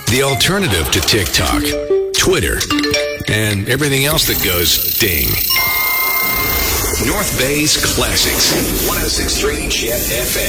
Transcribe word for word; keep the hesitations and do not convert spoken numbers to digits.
The alternative to TikTok, Twitter, and everything else that goes ding. North Bay's Classics, one oh six point three Jet F M.